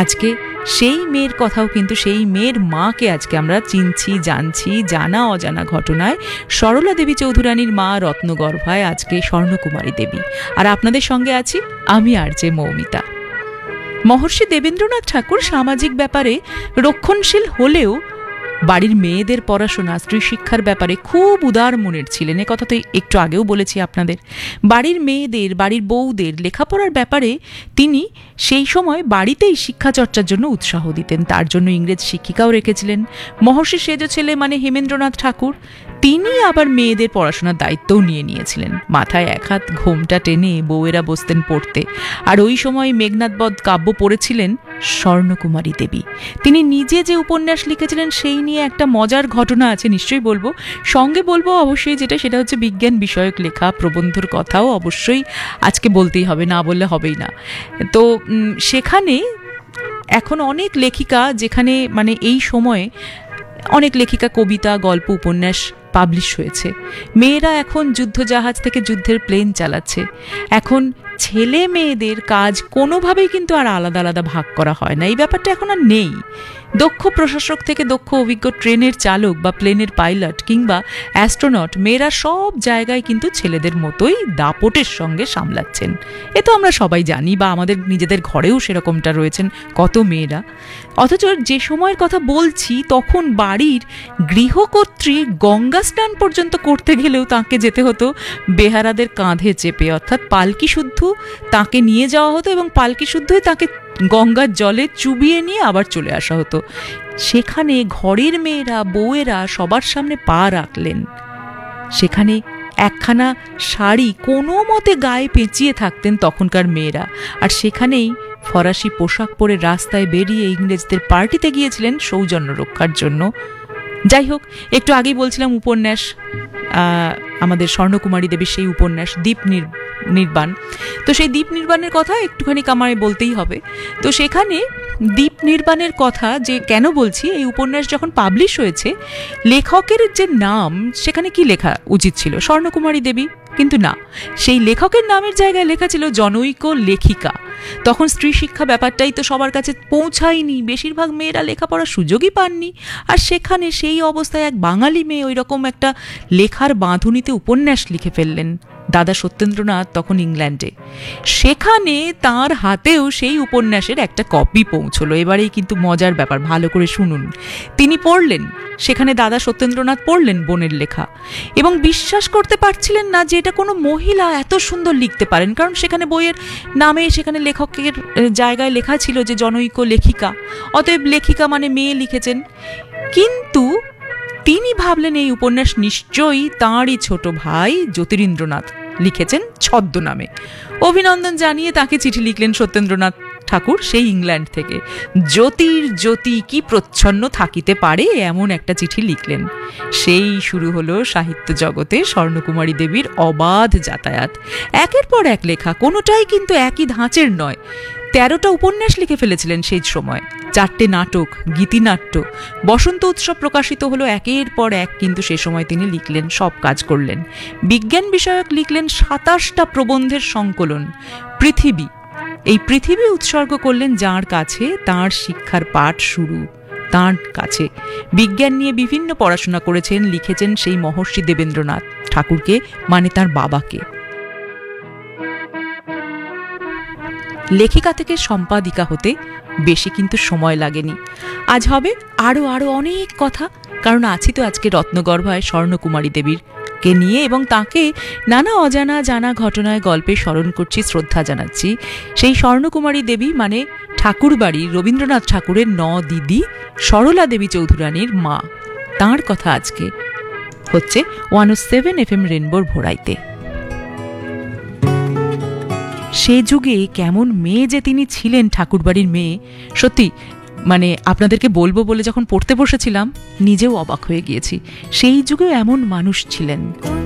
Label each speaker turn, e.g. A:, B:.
A: আজকে সেই মেয়ের কথাও কিন্তু, সেই মেয়ের মাকে আজকে আমরা চিনছি, জানছি, জানা অজানা ঘটনায়। সরলা দেবী চৌধুরানীর মা রত্নগর্ভায় আজকে স্বর্ণকুমারী দেবী। আর আপনাদের সঙ্গে আছি আমি আরজে মৌমিতা। মহর্ষি দেবেন্দ্রনাথ ঠাকুর সামাজিক ব্যাপারে রক্ষণশীল হলেও বাড়ির মেয়েদের পড়াশোনা, স্ত্রী শিক্ষার ব্যাপারে খুব উদার মনের ছিলেন। এ কথা তো একটু আগেও বলেছি আপনাদের। বাড়ির মেয়েদের, বাড়ির বউদের লেখাপড়ার ব্যাপারে তিনি সেই সময় বাড়িতেই শিক্ষা চর্চার জন্য উৎসাহ দিতেন। তার জন্য ইংরেজ শিক্ষিকাও রেখেছিলেন। মহর্ষি সেজ ছেলে মানে হেমেন্দ্রনাথ ঠাকুর, তিনি আবার মেয়েদের পড়াশোনার দায়িত্বও নিয়ে নিয়েছিলেন। মাথায় এক হাত ঘোমটা টেনে বউয়েরা বসতেন পড়তে। আর ওই সময় মেঘনাদবধ কাব্য পড়েছিলেন স্বর্ণকুমারী দেবী। তিনি নিজে যে উপন্যাস লিখেছিলেন সেই নিয়ে একটা মজার ঘটনা আছে, নিশ্চয়ই বলবো। সঙ্গে বলবো অবশ্যই সেটা হচ্ছে বিজ্ঞান বিষয়ক লেখা, প্রবন্ধর কথাও অবশ্যই আজকে বলতেই হবে, না বললে হবেই না। তো সেখানে এখন অনেক লেখিকা, যেখানে মানে এই সময়ে অনেক লেখিকা কবিতা, গল্প, উপন্যাস পাবলিশ হয়েছে। মেয়েরা এখন যুদ্ধজাহাজ থেকে যুদ্ধের প্লেন চালাচ্ছে। এখন ছেলে মেয়েদের কাজ কোনোভাবেই কিন্তু আর আলাদা আলাদা ভাগ করা হয় না। এই ব্যাপারটা এখন আর নেই। দক্ষ প্রশাসক থেকে দক্ষ অভিজ্ঞ ট্রেনের চালক বা প্লেনের পাইলট কিংবা অ্যাস্ট্রোনট, মেয়েরা সব জায়গায় কিন্তু ছেলেদের মতোই দাপটের সঙ্গে সামলাচ্ছেন। এ তো আমরা সবাই জানি, বা আমাদের নিজেদের ঘরেও সেরকমটা রয়েছেন কত মেয়েরা। অথচ যে সময়ের কথা বলছি তখন বাড়ির গৃহকর্ত্রী গঙ্গা স্নান পর্যন্ত করতে গেলেও তাকে যেতে হতো বেহারাদের কাঁধে চেপে, অর্থাৎ পালকি শুদ্ধ তাকে নিয়ে যাওয়া হতো এবং পালকি শুদ্ধই তাকে গঙ্গার জলে চুবিয়ে নিয়ে আবার চলে আসা হতো। সেখানে ঘরের মেয়েরা, বউয়েরা সবার সামনে পা রাখলেন। সেখানে একখানা শাড়ি কোনো মতে গায়ে পেঁচিয়ে থাকতেন তখনকার মেয়েরা। আর সেখানেই ফরাসি পোশাক পরে রাস্তায় বেরিয়ে ইংরেজদের পার্টিতে গিয়েছিলেন সৌজন্য রক্ষার জন্য। যাই হোক, একটু আগেই বলছিলাম উপন্যাস, আমাদের স্বর্ণকুমারী দেবীর সেই উপন্যাস দ্বীপ নির্বাণ। তো সেই দ্বীপ নির্বাণের কথা একটুখানি আমায় বলতেই হবে। তো সেখানে দ্বীপ নির্বাণের কথা যে কেন বলছি, এই উপন্যাস যখন পাবলিশ হয়েছে, লেখকের যে নাম সেখানে কি লেখা উচিত ছিল? স্বর্ণকুমারী দেবী, কিন্তু না, সেই লেখকের নামের জায়গায় লেখা ছিল জনৈক লেখিকা। তখন স্ত্রী শিক্ষা ব্যাপারটাই তো সবার কাছে পৌঁছায়নি, বেশিরভাগ মেয়েরা লেখাপড়ার সুযোগই পাননি। আর সেখানে সেই অবস্থায় এক বাঙালি মেয়ে ওই রকম একটা লেখার বাঁধুনিতে উপন্যাস লিখে ফেললেন। দাদা সত্যেন্দ্রনাথ তখন ইংল্যান্ডে। সেখানে তার হাতেও সেই উপন্যাসের একটা কপি পৌঁছলো। এবারেই কিন্তু মজার ব্যাপার, ভালো করে শুনুন। তিনি পড়লেন, সেখানে দাদা সত্যেন্দ্রনাথ পড়লেন বোনের লেখা, এবং বিশ্বাস করতে পারছিলেন না যে এটা কোনো মহিলা এত সুন্দর লিখতে পারেন। কারণ সেখানে বইয়ের নামে, সেখানে লেখকের জায়গায় লেখা ছিল যে জনৈক লেখিকা, অতএব লেখিকা মানে মেয়ে লিখেছেন। কিন্তু তিনি ভাবলেন এই উপন্যাস নিশ্চয়ই তাঁরই ছোট ভাই জ্যোতিরিন্দ্রনাথ লিখেছেন ছদ্মনামে। অভিনন্দন জানিয়ে তাকে চিঠি লিখলেন সত্যেন্দ্রনাথ ঠাকুর সেই ইংল্যান্ড থেকে। জ্যোতির জ্যোতি কি প্রচ্ছন্ন থাকিতে পারে, এমন একটা চিঠি লিখলেন। সেই শুরু হলো সাহিত্য জগতে স্বর্ণকুমারী দেবীর অবাধ যাতায়াত। একের পর এক লেখা, কোনোটাই কিন্তু একই ধাঁচের নয়। 13টা উপন্যাস লিখে ফেলেছিলেন সেই সময়, 4টে নাটক, গীতিনাট্য। বসন্ত উৎসব প্রকাশিত হলো একের পর এক, কিন্তু সে সময় তিনি লিখলেন, সব কাজ করলেন। বিজ্ঞান বিষয়ক লিখলেন 27টা প্রবন্ধের সংকলন। পৃথিবী, এই পৃথিবী উৎসর্গ করলেন যাঁর কাছে তাঁর শিক্ষার পাঠ শুরু, তাঁর কাছে। বিজ্ঞান নিয়ে বিভিন্ন পড়াশোনা করেছেন, লিখেছেন সেই মহর্ষি দেবেন্দ্রনাথ ঠাকুরকে, মানে তাঁর বাবাকে। লেখিকা থেকে সম্পাদিকা হতে বেশি কিন্তু সময় লাগেনি। আজ হবে আরো অনেক কথা, কারণ আছি তো আজকে রত্নগর্ভায় স্বর্ণকুমারী দেবীর কে নিয়ে, এবং তাকে নানা অজানা জানা ঘটনায় গল্পে স্মরণ করছি, শ্রদ্ধা জানাচ্ছি। সেই স্বর্ণকুমারী দেবী মানে ঠাকুর বাড়ির রবীন্দ্রনাথ ঠাকুরের দিদি সরলা দেবী চৌধুরানীর মা। তাঁর কথা আজকে হচ্ছে 107 FM রেনবোর ভোরাইতে। সে যুগে কেমন মেয়ে যে তিনি ছিলেন, ঠাকুরবাড়ির মেয়ে, সত্যি মানে আপনাদেরকে বলবো বলে যখন পড়তে বসেছিলাম নিজেও অবাক হয়ে গিয়েছি। সেই যুগেও এমন মানুষ ছিলেন।